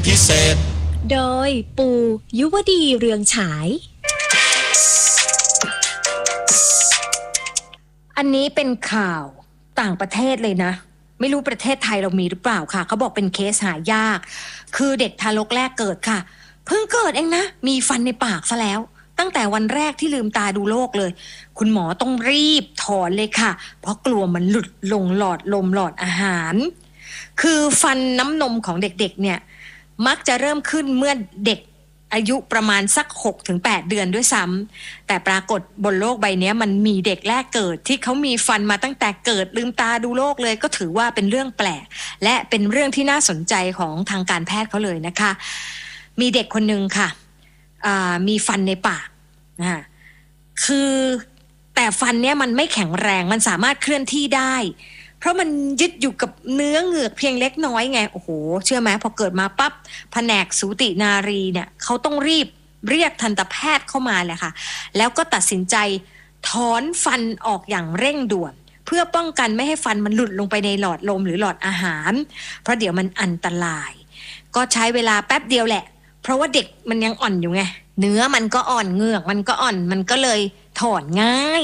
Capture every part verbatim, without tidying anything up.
พิเศษโดยปูยุวดีเรืองฉายอันนี้เป็นข่าวต่างประเทศเลยนะไม่รู้ประเทศไทยเรามีหรือเปล่าค่ะเขาบอกเป็นเคสหายากคือเด็กทารกแรกเกิดค่ะเพิ่งเกิดเองนะมีฟันในปากซะแล้วตั้งแต่วันแรกที่ลืมตาดูโลกเลยคุณหมอต้องรีบถอนเลยค่ะเพราะกลัวมันหลุดลงหลอดลมหลอดอาหารคือฟันน้ำนมของเด็กๆเนี่ยมักจะเริ่มขึ้นเมื่อเด็กอายุประมาณสัก หกถึงแปด เดือนด้วยซ้ำแต่ปรากฏบนโลกใบนี้มันมีเด็กแรกเกิดที่เขามีฟันมาตั้งแต่เกิดลืมตาดูโลกเลยก็ถือว่าเป็นเรื่องแปลกและเป็นเรื่องที่น่าสนใจของทางการแพทย์เขาเลยนะคะมีเด็กคนนึงค่ะมีฟันในปากนะคือแต่ฟันเนี้ยมันไม่แข็งแรงมันสามารถเคลื่อนที่ได้เพราะมันยึดอยู่กับเนื้อเหงือกเพียงเล็กน้อยไงโอ้โหเชื่อไหมพอเกิดมาปั๊บแผนกสูตินารีเนี่ยเขาต้องรีบเรียกทันตแพทย์เข้ามาเลยค่ะแล้วก็ตัดสินใจถอนฟันออกอย่างเร่งด่วนเพื่อป้องกันไม่ให้ฟันมันหลุดลงไปในหลอดลมหรือหลอดอาหารเพราะเดี๋ยวมันอันตรายก็ใช้เวลาแป๊บเดียวแหละเพราะว่าเด็กมันยังอ่อนอยู่ไงเนื้อมันก็อ่อนเหงือกมันก็อ่อนมันก็เลยถอนง่าย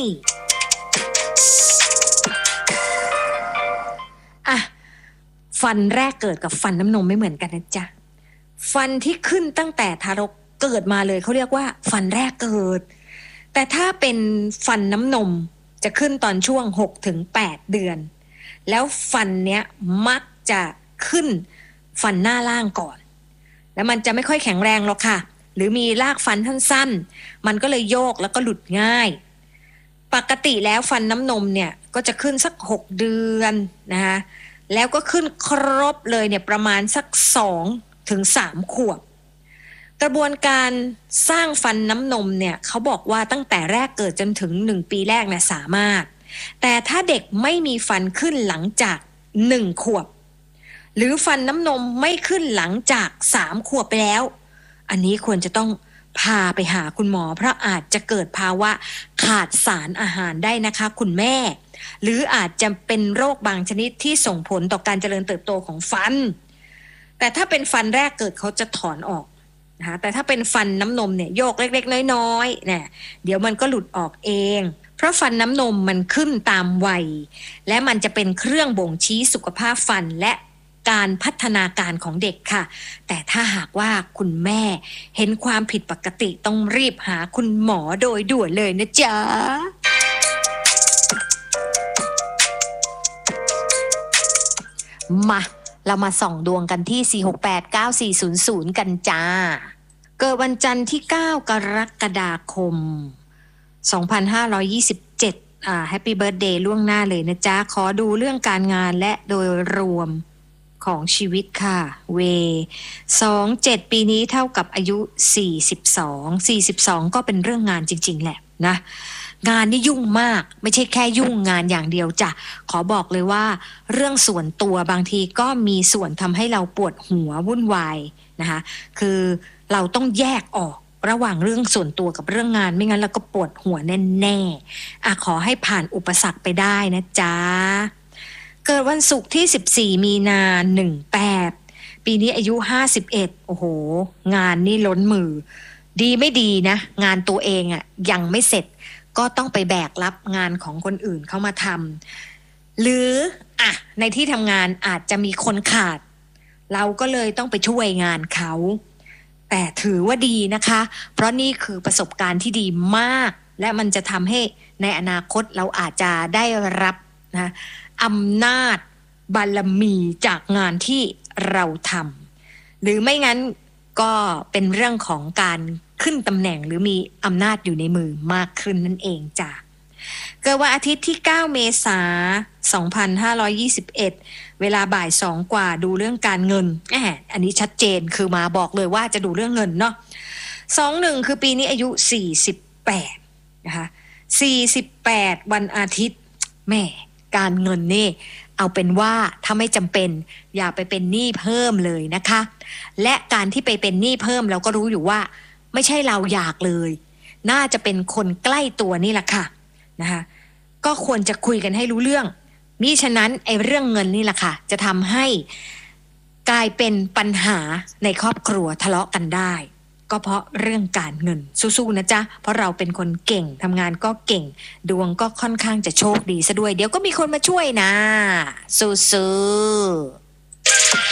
อ่ะฟันแรกเกิดกับฟันน้ำนมไม่เหมือนกันนะจ๊ะฟันที่ขึ้นตั้งแต่ทารกเกิดมาเลยเขาเรียกว่าฟันแรกเกิดแต่ถ้าเป็นฟันน้ำนมจะขึ้นตอนช่วง หกถึงแปด เดือนแล้วฟันเนี้ยมักจะขึ้นฟันหน้าล่างก่อนแล้วมันจะไม่ค่อยแข็งแรงหรอกค่ะหรือมีรากฟันสั้นๆมันก็เลยโยกแล้วก็หลุดง่ายปกติแล้วฟันน้ำนมเนี่ยก็จะขึ้นสักหกเดือนนะคะแล้วก็ขึ้นครบเลยเนี่ยประมาณสักสองถึงสามขวบกระบวนการสร้างฟันน้ำนมเนี่ยเขาบอกว่าตั้งแต่แรกเกิดจนถึงหนึ่งปีแรกเนี่ยสามารถแต่ถ้าเด็กไม่มีฟันขึ้นหลังจากหนึ่งขวบหรือฟันน้ำนมไม่ขึ้นหลังจากสามขวบไปแล้วอันนี้ควรจะต้องพาไปหาคุณหมอเพราะอาจจะเกิดภาวะขาดสารอาหารได้นะคะคุณแม่หรืออาจจะเป็นโรคบางชนิดที่ส่งผลต่อการเจริญเติบโตของฟันแต่ถ้าเป็นฟันแรกเกิดเขาจะถอนออกนะคะแต่ถ้าเป็นฟันน้ำนมเนี่ยโยกเล็กๆน้อยๆเนี่ยเดี๋ยวมันก็หลุดออกเองเพราะฟันน้ำนมมันขึ้นตามวัยและมันจะเป็นเครื่องบ่งชี้สุขภาพฟันและการพัฒนาการของเด็กค่ะแต่ถ้าหากว่าคุณแม่เห็นความผิดปกติต้องรีบหาคุณหมอโดยด่วนเลยนะจ๊ะมาเรามาส่องดวงกันที่สี่ หก แปด เก้า สี่ ศูนย์ ศูนย์กันจ้าเกิดวันจันทร์ที่เก้ากรกฎาคมสองพันห้าร้อยยี่สิบเจ็ดอ่าแฮปปี้เบิร์ธเดย์ล่วงหน้าเลยนะจ๊ะขอดูเรื่องการงานและโดยรวมของชีวิตค่ะเวสองเจ็ดปีนี้เท่ากับอายุสี่สิบสอง สี่สิบสองก็เป็นเรื่องงานจริงๆแหละนะงานนี่ยุ่งมากไม่ใช่แค่ยุ่งงานอย่างเดียวจ้ะขอบอกเลยว่าเรื่องส่วนตัวบางทีก็มีส่วนทำให้เราปวดหัววุ่นวายนะคะคือเราต้องแยกออกระหว่างเรื่องส่วนตัวกับเรื่องงานไม่งั้นเราก็ปวดหัวแน่ๆอ่ะขอให้ผ่านอุปสรรคไปได้นะจ๊ะเกิดวันศุกร์ที่สิบสี่มีนาหนึ่งแปดปีนี้อายุห้าสิบเอ็ดโอ้โหงานนี่ล้นมือดีไม่ดีนะงานตัวเองอ่ะยังไม่เสร็จก็ต้องไปแบกรับงานของคนอื่นเข้ามาทำหรืออ่ะในที่ทำงานอาจจะมีคนขาดเราก็เลยต้องไปช่วยงานเขาแต่ถือว่าดีนะคะเพราะนี่คือประสบการณ์ที่ดีมากและมันจะทำให้ในอนาคตเราอาจจะได้รับนะอำนาจบารมีจากงานที่เราทำหรือไม่งั้นก็เป็นเรื่องของการขึ้นตำแหน่งหรือมีอำนาจอยู่ในมือมากขึ้นนั่นเองจ้ะเกิดวันอาทิตย์ที่เก้าเมษายนสองพันห้าร้อยยี่สิบเอ็ดเวลาบ่ายสองกว่าดูเรื่องการเงินแหมอันนี้ชัดเจนคือมาบอกเลยว่าจะดูเรื่องเงินเนาะสองหนึ่งคือปีนี้อายุสี่สิบแปดนะคะสี่สิบแปดวันอาทิตย์แม่การเงินนี่เอาเป็นว่าถ้าไม่จำเป็นอย่าไปเป็นหนี้เพิ่มเลยนะคะและการที่ไปเป็นหนี้เพิ่มเราก็รู้อยู่ว่าไม่ใช่เราอยากเลยน่าจะเป็นคนใกล้ตัวนี่แหละค่ะนะคะก็ควรจะคุยกันให้รู้เรื่องมิฉะนั้นไอ้เรื่องเงินนี่แหละค่ะจะทำให้กลายเป็นปัญหาในครอบครัวทะเลาะกันได้ก็เพราะเรื่องการเงินสู้ๆนะจ๊ะเพราะเราเป็นคนเก่งทำงานก็เก่งดวงก็ค่อนข้างจะโชคดีซะด้วยเดี๋ยวก็มีคนมาช่วยนะสู้ๆ